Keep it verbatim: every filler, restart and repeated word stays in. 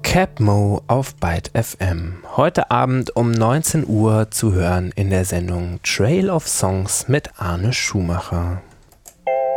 Capmo auf Byte F M. Heute Abend um neunzehn Uhr zu hören in der Sendung Trail of Songs mit Arne Schumacher.